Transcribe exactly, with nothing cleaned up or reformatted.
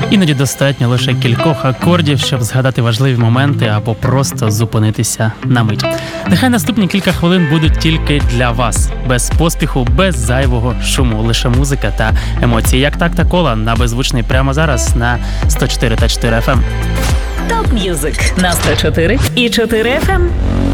Іноді достатньо лише кількох акордів, щоб згадати важливі моменти або просто зупинитися на мить. Нехай наступні кілька хвилин будуть тільки для вас. Без поспіху, без зайвого шуму. Лише музика та емоції. Як так та кола на беззвучний прямо зараз на сто чотири та чотири еф ем. Топ М'юзик на сто чотири і чотири еф ем.